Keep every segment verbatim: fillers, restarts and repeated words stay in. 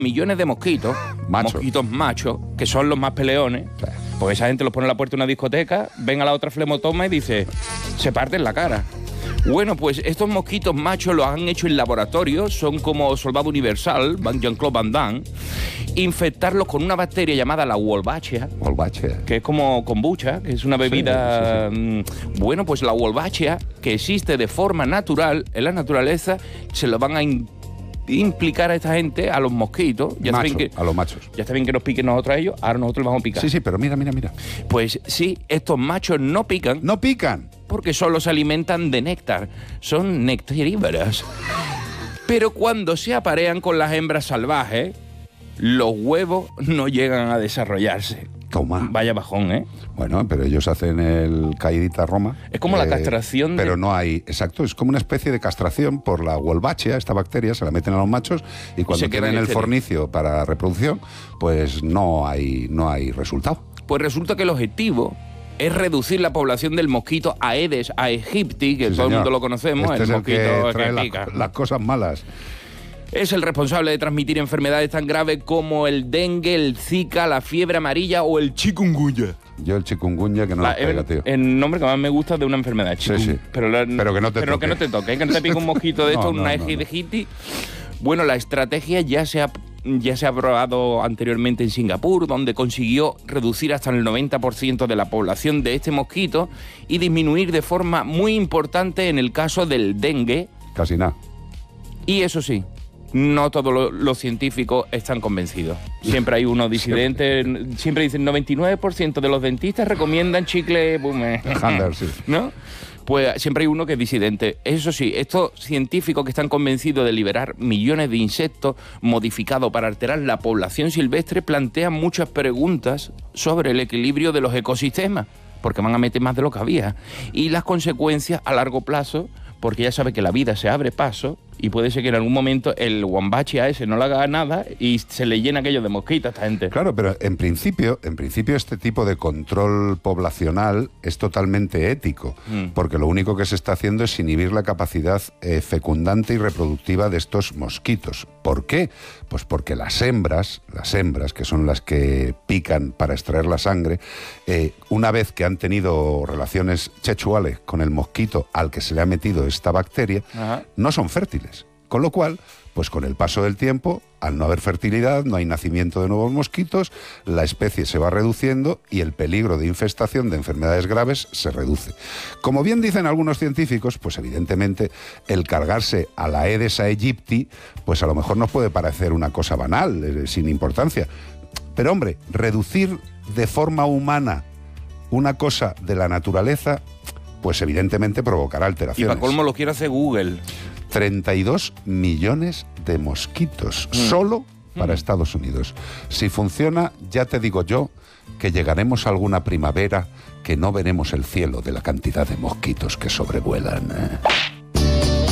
millones de mosquitos, Macho. mosquitos machos, que son los más peleones. Pues esa gente los pone en la puerta de una discoteca, ven a la otra flemotoma y dice, se parten la cara. Bueno, pues estos mosquitos machos los han hecho en laboratorio, son como Soldado Universal, Jean-Claude Van Damme, infectarlos con una bacteria llamada la Wolbachia, Wolbachia. que es como kombucha, que es una bebida... Sí, sí, sí. Bueno, pues la Wolbachia, que existe de forma natural en la naturaleza, se lo van a in- implicar a esta gente, a los mosquitos. Ya Macho, está bien que, a los machos. Ya está bien que nos piquen nosotros a ellos, ahora nosotros los vamos a picar. Sí, sí, pero mira, mira, mira. Pues sí, estos machos no pican. No pican. Porque solo se alimentan de néctar. Son nectarívoros. Pero cuando se aparean con las hembras salvajes, los huevos no llegan a desarrollarse. Toma. Vaya bajón, ¿eh? Bueno, pero ellos hacen el caidita Roma. Es como eh, la castración Pero de... no hay... Exacto, es como una especie de castración por la Wolbachia, esta bacteria, se la meten a los machos y cuando tienen el fornicio para reproducción, pues no hay, no hay resultado. Pues resulta que el objetivo es reducir la población del mosquito Aedes aegypti, que Sí, todo señor. el mundo lo conocemos, Este el es mosquito el que trae que la- pica. las cosas malas. Es el responsable de transmitir enfermedades tan graves como el dengue, el zika, la fiebre amarilla o el chikungunya. Yo el chikungunya que no La- lo pega, el, tío. el nombre que más me gusta de una enfermedad, Sí, chikun- sí. Pero, la- Pero que no te pero toque. que no te toque, que no te pique un mosquito de No, esto, no, una no, no. ejidejiti. Bueno, la estrategia ya se ha ya se ha probado anteriormente en Singapur, donde consiguió reducir hasta el noventa por ciento de la población de este mosquito y disminuir de forma muy importante en el caso del dengue. Casi nada. Y eso sí, no todos lo- los científicos están convencidos. Siempre hay unos disidentes, siempre dicen noventa y nueve por ciento de los dentistas recomiendan chicle... boom, eh, Handler, sí. ¿no? Pues siempre hay uno que es disidente. Eso sí, estos científicos que están convencidos de liberar millones de insectos modificados para alterar la población silvestre plantean muchas preguntas sobre el equilibrio de los ecosistemas, porque van a meter más de lo que había, y las consecuencias a largo plazo, porque ya sabe que la vida se abre paso y puede ser que en algún momento el Wolbachia ese no le haga nada y se le llena aquello de mosquitos a esta gente. Claro, pero en principio, en principio este tipo de control poblacional es totalmente ético, Mm. porque lo único que se está haciendo es inhibir la capacidad eh, fecundante y reproductiva de estos mosquitos. ¿Por qué? Pues porque las hembras, las hembras, que son las que pican para extraer la sangre, eh, una vez que han tenido relaciones sexuales con el mosquito al que se le ha metido esta bacteria, Ajá. no son fértiles. Con lo cual, pues con el paso del tiempo, al no haber fertilidad, no hay nacimiento de nuevos mosquitos, la especie se va reduciendo y el peligro de infestación de enfermedades graves se reduce. Como bien dicen algunos científicos, pues evidentemente el cargarse a la Aedes aegypti, pues a lo mejor nos puede parecer una cosa banal, eh, sin importancia. Pero hombre, reducir de forma humana una cosa de la naturaleza, pues evidentemente provocará Y alteraciones. para colmo lo quiere hacer Google. treinta y dos millones de mosquitos, Mm. solo para Mm. Estados Unidos. Si funciona, ya te digo yo que llegaremos a alguna primavera que no veremos el cielo de la cantidad de mosquitos que sobrevuelan. ¿eh?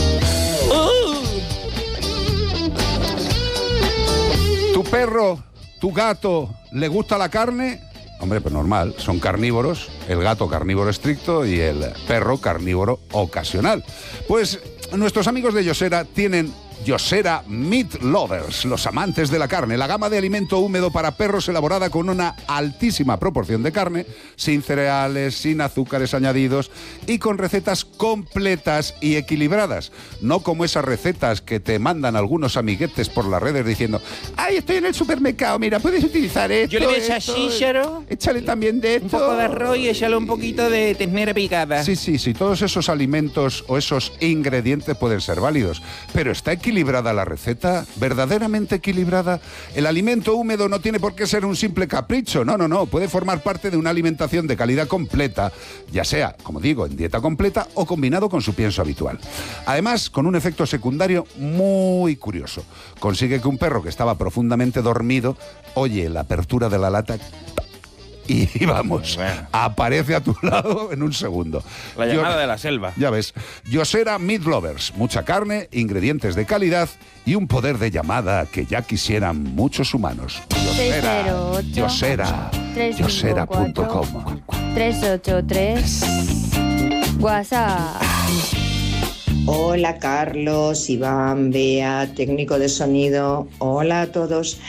¿Tu perro, tu gato, le gusta la carne? Hombre, pues normal, son carnívoros, el gato carnívoro estricto y el perro carnívoro ocasional. Pues nuestros amigos de Yosera tienen Yosera Meat Lovers, los amantes de la carne, la gama de alimento húmedo para perros elaborada con una altísima proporción de carne, sin cereales, sin azúcares añadidos y con recetas completas y equilibradas. No como esas recetas que te mandan algunos amiguetes por las redes diciendo: ¡ay, estoy en el supermercado, mira, puedes utilizar esto! Yo le voy a echar esto, chícharo, échale también de esto. un poco de arroz y échale un poquito de ternera picada. Sí, sí, sí, todos esos alimentos o esos ingredientes pueden ser válidos, pero ¿está equilibrada la receta? ¿Verdaderamente equilibrada? El alimento húmedo no tiene por qué ser un simple capricho, no, no, no, puede formar parte de una alimentación de calidad completa, ya sea, como digo, en dieta completa o combinado con su pienso habitual. Además, con un efecto secundario muy curioso, consigue que un perro que estaba profundamente dormido oye la apertura de la lata y vamos, Bueno. aparece a tu lado en un segundo. La llamada Yo- de la selva. Ya ves, Yosera Meat Lovers, mucha carne, ingredientes de calidad y un poder de llamada que ya quisieran muchos humanos. Yosera, seis cero ocho, Yosera, tres cinco Yosera punto com. tres ocho tres WhatsApp. Hola Carlos, Iván, Bea, técnico de sonido. Hola a todos.